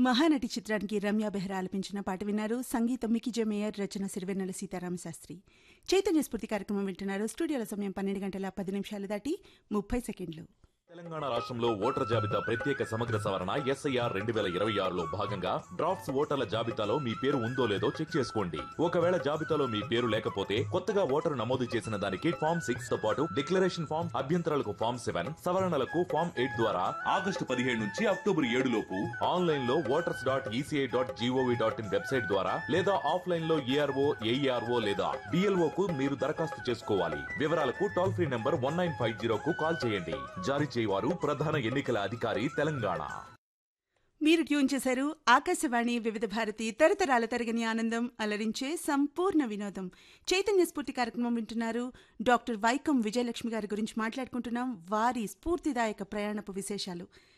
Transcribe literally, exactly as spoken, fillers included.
మహానటి చిత్రానికి రమ్య బెహ్రా ఆలపించిన పాట విన్నారు. సంగీతం మికిజే మేయర్, రచన సిరివెన్నెల సీతారామశాస్త్రి. చైతన్య స్ఫూర్తి కార్యక్రమం వింటున్నారు. స్టూడియోల సమయం పన్నెండు గంటల పది నిమిషాలు దాటి ముప్పై సెకండ్లు. తెలంగాణ రాష్ట్రంలో ఓటర్ జాబితా ప్రత్యేక సమగ్ర సవరణ ఎస్ఐఆర్ రెండు వేల ఇరవై ఆరులో భాగంగా డ్రాఫ్ట్స్ ఓటర్ల జాబితాలో మీ పేరు ఉందో లేదో చెక్ చేసుకోండి. ఒకవేళ జాబితాలో మీ పేరు లేకపోతే కొత్తగా ఓటరు నమోదు చేసిన దానికి ఫామ్ సిక్స్ తో పాటు డిక్లరేషన్ ఫామ్, అభ్యంతరాలకు ఫామ్ సెవెన్, సవరణలకు ఫామ్ ఎయిట్ ద్వారా ఆగస్టు పదిహేడు నుంచి అక్టోబర్ ఏడు లోపు ఆన్లైన్ లో voters dot ECI dot GOV dot in website ద్వారా లేదా ఆఫ్లైన్ లో ఏఆర్ఓ, ఏఈఆర్ఓ లేదా డిఎల్ఓ కు మీరు దరఖాస్తు చేసుకోవాలి. వివరాలకు toll free number one nine five zero కు కాల్ చేయండి. జారీ వారు ప్రధాన ఎన్నికల అధికారి తెలంగాణ. మీరు ట్యూన్ చేశారు ఆకాశవాణి వివిధ భారతి, తరతరాల తరగని ఆనందం, అలరించే సంపూర్ణ వినోదం. చైతన్య స్ఫూర్తి కార్యక్రమం వింటున్నారు. డాక్టర్ వైకం విజయలక్ష్మి గారి గురించి మాట్లాడుకుంటున్నాం. వారి స్ఫూర్తిదాయక ప్రయాణపు విశేషాలు.